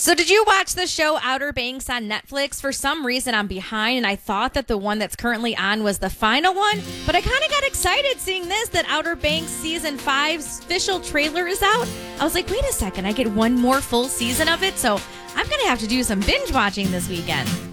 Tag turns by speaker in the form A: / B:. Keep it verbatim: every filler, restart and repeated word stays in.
A: So did you watch the show Outer Banks on Netflix? For some reason, I'm behind, and I thought that the one that's currently on was the final one, but I kind of got excited seeing this, that Outer Banks Season five's official trailer is out. I was like, wait a second, I get one more full season of it, so I'm going to have to do some binge watching this weekend.